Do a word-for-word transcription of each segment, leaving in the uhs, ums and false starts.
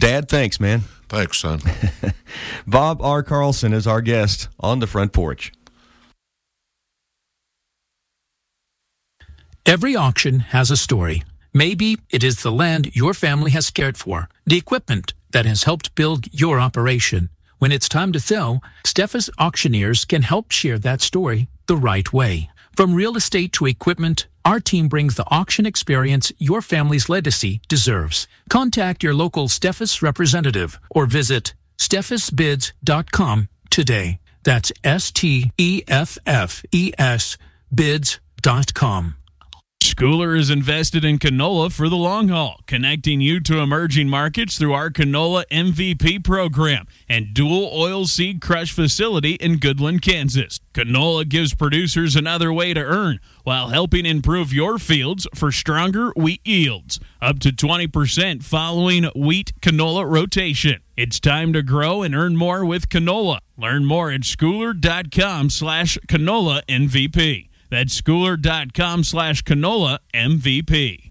Dad, thanks, man. Thanks, son. Bob R. Carlson is our guest on the front porch. Every auction has a story. Maybe it is the land your family has cared for, the equipment that has helped build your operation. When it's time to sell, Steffes Auctioneers can help share that story the right way. From real estate to equipment, our team brings the auction experience your family's legacy deserves. Contact your local Steffes representative or visit steffes bids dot com today. That's S T E F F E S bids dot com. Schooler is invested in canola for the long haul, connecting you to emerging markets through our Canola M V P program and dual oil seed crush facility in Goodland, Kansas. Canola gives producers another way to earn while helping improve your fields for stronger wheat yields, up to twenty percent following wheat canola rotation. It's time to grow and earn more with canola. Learn more at schooler.com slash canola MVP. That's schooler.com slash canola MVP.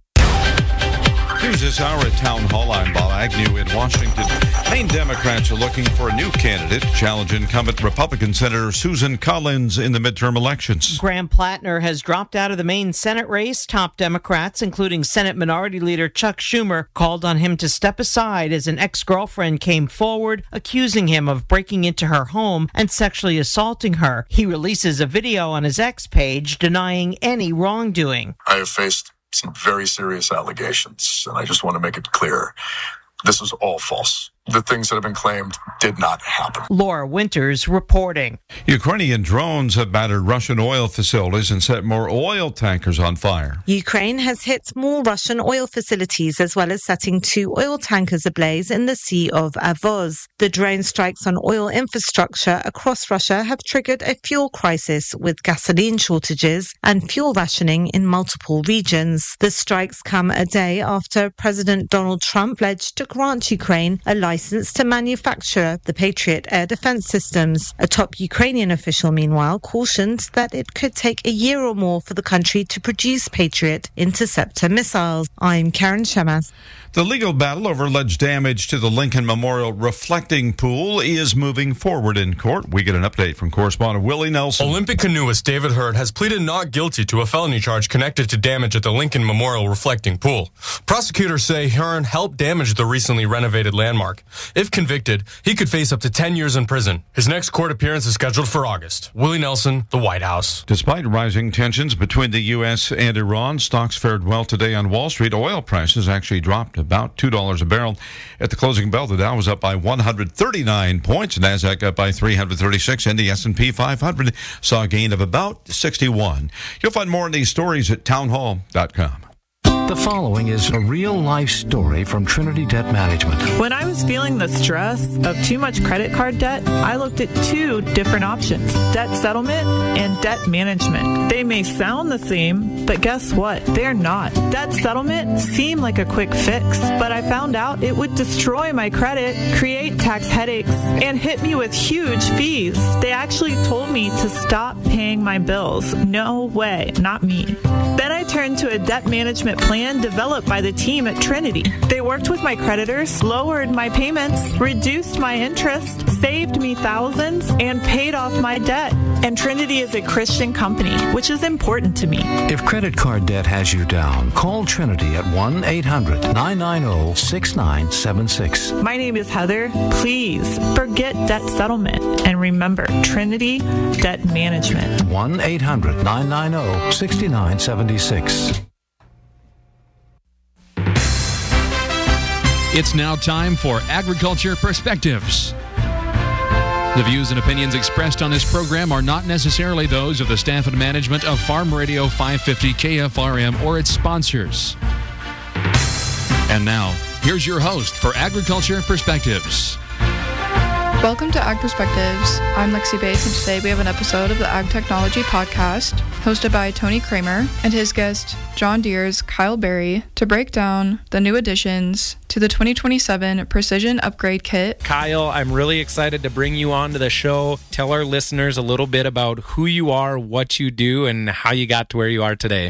News this hour at Town Hall. I'm Bob Agnew in Washington. Maine Democrats are looking for a new candidate to challenge incumbent Republican Senator Susan Collins in the midterm elections. Graham Plattner has dropped out of the Maine Senate race. Top Democrats, including Senate Minority Leader Chuck Schumer, called on him to step aside as an ex-girlfriend came forward, accusing him of breaking into her home and sexually assaulting her. He releases a video on his X page denying any wrongdoing. I have faced some very serious allegations, and I just want to make it clear. This is all false. The things that have been claimed did not happen. Laura Winters reporting. Ukrainian drones have battered Russian oil facilities and set more oil tankers on fire. Ukraine has hit more Russian oil facilities as well as setting two oil tankers ablaze in the Sea of Azov. The drone strikes on oil infrastructure across Russia have triggered a fuel crisis with gasoline shortages and fuel rationing in multiple regions. The strikes come a day after President Donald Trump pledged to grant Ukraine a license license to manufacture the Patriot air defense systems. A top Ukrainian official, meanwhile, cautioned that it could take a year or more for the country to produce Patriot interceptor missiles. I'm Karen Shemas. The legal battle over alleged damage to the Lincoln Memorial reflecting pool is moving forward in court. We get an update from correspondent Willie Nelson. Olympic canoeist David Hurd has pleaded not guilty to a felony charge connected to damage at the Lincoln Memorial reflecting pool. Prosecutors say Hearn helped damage the recently renovated landmark. If convicted, he could face up to ten years in prison. His next court appearance is scheduled for August. Willie Nelson, the White House. Despite rising tensions between the U S and Iran, stocks fared well today on Wall Street. Oil prices actually dropped about two dollars a barrel. At the closing bell, the Dow was up by one hundred thirty-nine points. NASDAQ up by three hundred thirty-six, and the S and P five hundred saw a gain of about sixty-one. You'll find more on these stories at townhall dot com. The following is a real-life story from Trinity Debt Management. When I was feeling the stress of too much credit card debt, I looked at two different options, debt settlement and debt management. They may sound the same, but guess what? They're not. Debt settlement seemed like a quick fix, but I found out it would destroy my credit, create tax headaches, and hit me with huge fees. They actually told me to stop paying my bills. No way, not me. Then I turned to a debt management plan developed by the team at Trinity. They worked with my creditors, lowered my payments, reduced my interest, saved me thousands, and paid off my debt. And Trinity is a Christian company, which is important to me. If credit card debt has you down, call Trinity at one eight hundred nine nine zero six nine seven six. My name is Heather. Please forget debt settlement and remember Trinity Debt Management. one eight hundred nine nine zero six nine seven six. It's now time for Agriculture Perspectives. The views and opinions expressed on this program are not necessarily those of the staff and management of Farm Radio five fifty K F R M or its sponsors. And now, here's your host for Agriculture Perspectives. Welcome to Ag Perspectives. I'm Lexi Bates, and today we have an episode of the Ag Technology Podcast, hosted by Tony Kramer and his guest, John Deere's Kyle Berry, to break down the new additions to the twenty twenty-seven Precision Upgrade Kit. Kyle, I'm really excited to bring you on to the show. Tell our listeners a little bit about who you are, what you do, and how you got to where you are today.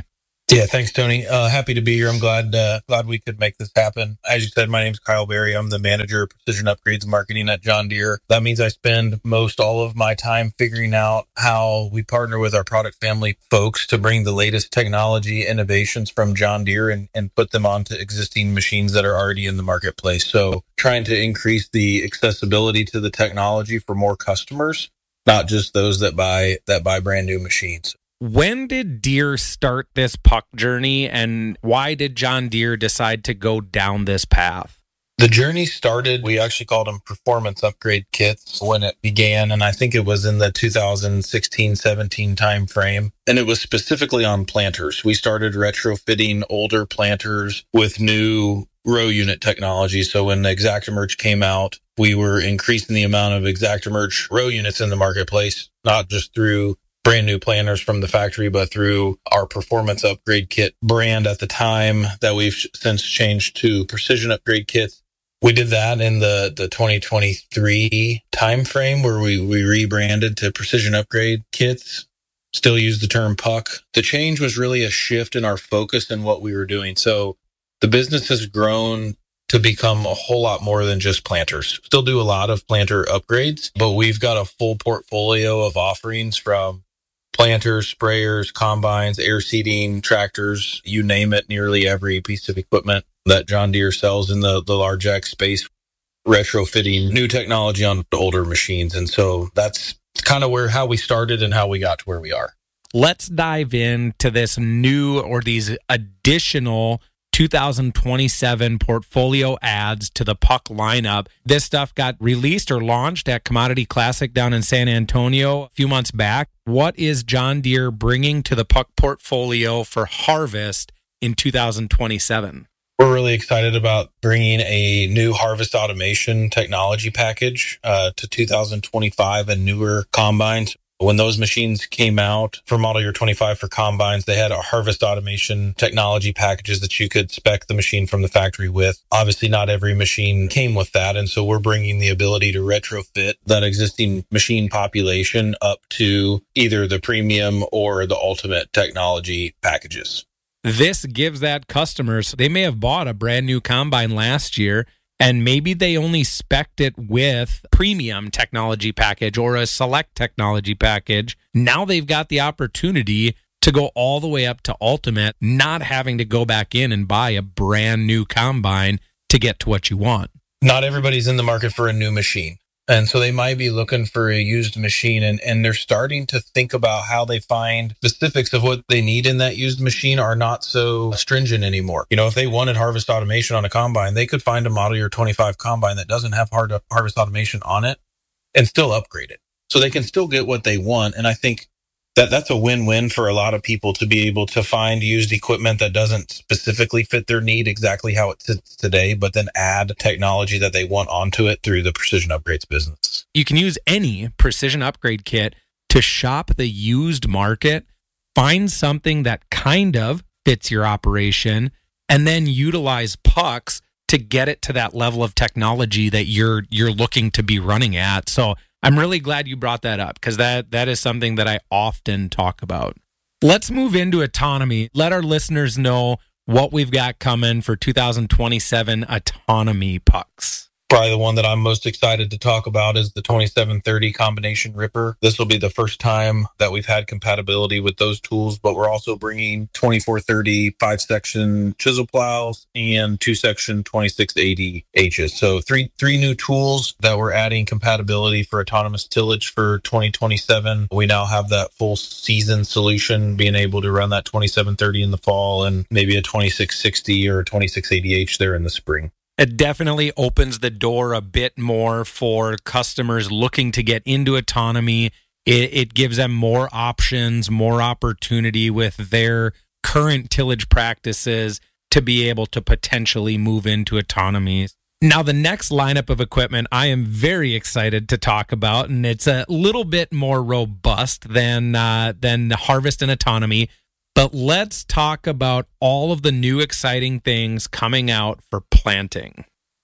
Yeah, thanks, Tony. Uh, happy to be here. I'm glad uh, glad we could make this happen. As you said, my name is Kyle Berry. I'm the manager of Precision Upgrades Marketing at John Deere. That means I spend most all of my time figuring out how we partner with our product family folks to bring the latest technology innovations from John Deere and, and put them onto existing machines that are already in the marketplace. So trying to increase the accessibility to the technology for more customers, not just those that buy that buy brand new machines. When did Deere start this puck journey, and why did John Deere decide to go down this path? The journey started, we actually called them performance upgrade kits when it began, and I think it was in the two thousand sixteen seventeen time frame, and it was specifically on planters. We started retrofitting older planters with new row unit technology. So when the ExactEmerge came out, we were increasing the amount of ExactEmerge row units in the marketplace, not just through brand new planters from the factory, but through our performance upgrade kit brand at the time that we've since changed to precision upgrade kits. We did that in the, the twenty twenty-three timeframe where we, we rebranded to precision upgrade kits, still use the term puck. The change was really a shift in our focus and what we were doing. So the business has grown to become a whole lot more than just planters. Still do a lot of planter upgrades, but we've got a full portfolio of offerings from planters, sprayers, combines, air seeding, tractors, you name it, nearly every piece of equipment that John Deere sells in the, the large ag space, retrofitting new technology on older machines. And so that's kind of where how we started and how we got to where we are. Let's dive into this new or these additional two thousand twenty-seven portfolio adds to the puck lineup. This stuff got released or launched at Commodity Classic down in San Antonio a few months back. What is John Deere bringing to the puck portfolio for harvest in two thousand twenty-seven? We're really excited about bringing a new harvest automation technology package uh, to two thousand twenty-five and newer combines. When those machines came out for model year twenty-five for combines, they had a harvest automation technology packages that you could spec the machine from the factory with. Obviously, not every machine came with that. And so we're bringing the ability to retrofit that existing machine population up to either the premium or the ultimate technology packages. This gives that customers, they may have bought a brand new combine last year, and maybe they only spec'd it with premium technology package or a select technology package. Now they've got the opportunity to go all the way up to ultimate, not having to go back in and buy a brand new combine to get to what you want. Not everybody's in the market for a new machine. And so they might be looking for a used machine, and, and they're starting to think about how they find specifics of what they need in that used machine are not so stringent anymore. You know, if they wanted harvest automation on a combine, they could find a model year twenty-five combine that doesn't have hard harvest automation on it and still upgrade it. So they can still get what they want. And I think that that's a win-win for a lot of people to be able to find used equipment that doesn't specifically fit their need exactly how it sits today, but then add technology that they want onto it through the Precision Upgrades business. You can use any Precision Upgrade kit to shop the used market, find something that kind of fits your operation, and then utilize pucks to get it to that level of technology that you're you're looking to be running at. So I'm really glad you brought that up, because that, that is something that I often talk about. Let's move into autonomy. Let our listeners know what we've got coming for two thousand twenty-seven autonomy pucks. Probably the one that I'm most excited to talk about is the twenty-seven thirty combination ripper. This will be the first time that we've had compatibility with those tools, but we're also bringing twenty-four thirty five-section chisel plows and two-section twenty-six eighty H's. So three three new tools that we're adding compatibility for autonomous tillage for twenty twenty-seven. We now have that full season solution, being able to run that twenty-seven thirty in the fall and maybe a twenty-six sixty or twenty-six eighty H there in the spring. It definitely opens the door a bit more for customers looking to get into autonomy. It, it gives them more options, more opportunity with their current tillage practices to be able to potentially move into autonomy. Now, the next lineup of equipment I am very excited to talk about, and it's a little bit more robust than uh, than harvest and autonomy. But let's talk about all of the new exciting things coming out for planting.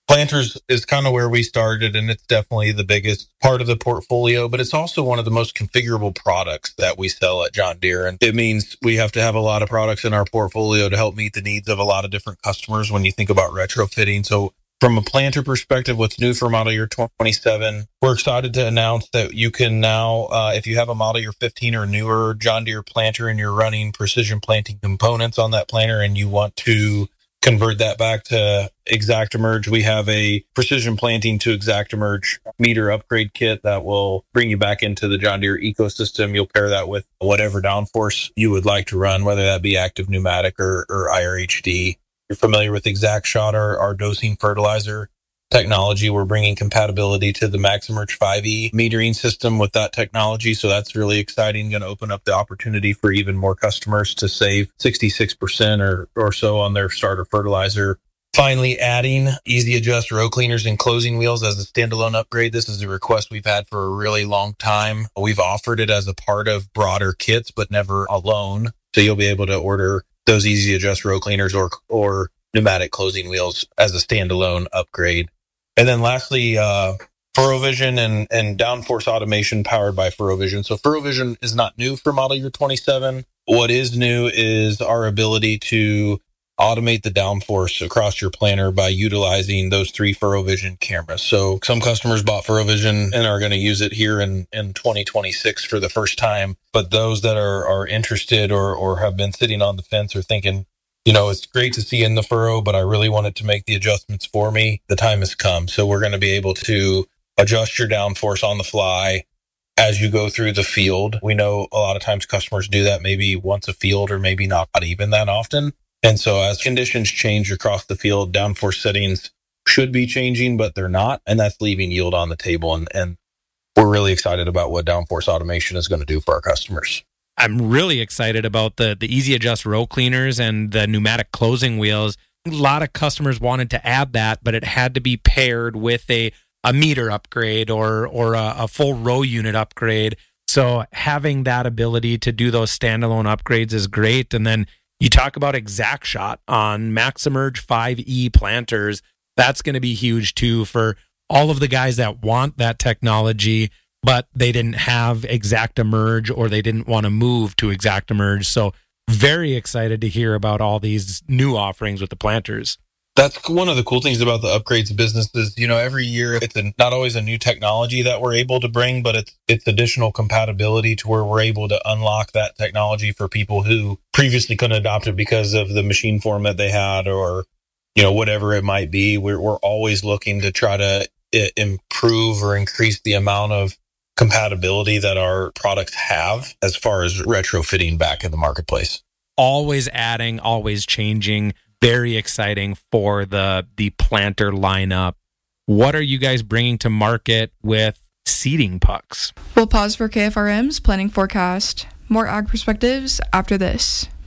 Planters is kind of where we started, and it's definitely the biggest part of the portfolio, but it's also one of the most configurable products that we sell at John Deere. And it means we have to have a lot of products in our portfolio to help meet the needs of a lot of different customers when you think about retrofitting. So from a planter perspective, what's new for model year twenty-seven, we're excited to announce that you can now, uh, if you have a model year fifteen or newer John Deere planter and you're running precision planting components on that planter and you want to convert that back to ExactEmerge, we have a precision planting to ExactEmerge meter upgrade kit that will bring you back into the John Deere ecosystem. You'll pair that with whatever downforce you would like to run, whether that be active pneumatic or, or I R H D. You're familiar with ExactShot, our, our dosing fertilizer technology. We're bringing compatibility to the MaxEmerge five E metering system with that technology. So that's really exciting. Going to open up the opportunity for even more customers to save sixty-six percent or, or so on their starter fertilizer. Finally, adding Easy Adjust row cleaners and closing wheels as a standalone upgrade. This is a request we've had for a really long time. We've offered it as a part of broader kits, but never alone. So you'll be able to order those Easy Adjust row cleaners or or pneumatic closing wheels as a standalone upgrade. And then lastly, uh, FurrowVision and, and downforce automation powered by FurrowVision. So FurrowVision is not new for model year twenty-seven. What is new is our ability to automate the downforce across your planter by utilizing those three FurrowVision cameras. So some customers bought FurrowVision and are going to use it here in, in twenty twenty-six for the first time. But those that are, are interested or, or have been sitting on the fence or thinking, you know, it's great to see in the furrow, but I really wanted to make the adjustments for me. The time has come. So we're going to be able to adjust your downforce on the fly as you go through the field. We know a lot of times customers do that maybe once a field or maybe not even that often. And so as conditions change across the field, downforce settings should be changing, but they're not. And that's leaving yield on the table. And, and we're really excited about what downforce automation is going to do for our customers. I'm really excited about the, the Easy Adjust row cleaners and the pneumatic closing wheels. A lot of customers wanted to add that, but it had to be paired with a, a meter upgrade or, or a, a full row unit upgrade. So having that ability to do those standalone upgrades is great. And then you talk about ExactShot on MaxEmerge five E planters. That's going to be huge too for all of the guys that want that technology, but they didn't have ExactEmerge or they didn't want to move to ExactEmerge. So very excited to hear about all these new offerings with the planters. That's one of the cool things about the upgrades business is, you know, every year it's a, not always a new technology that we're able to bring, but it's it's additional compatibility to where we're able to unlock that technology for people who previously couldn't adopt it because of the machine form that they had or, you know, whatever it might be. We're, we're always looking to try to I- improve or increase the amount of compatibility that our products have as far as retrofitting back in the marketplace. Always adding, always changing. Very exciting for the the planter lineup. What are you guys bringing to market with seeding pucks? We'll pause for K F R M's planning forecast. More ag perspectives after this.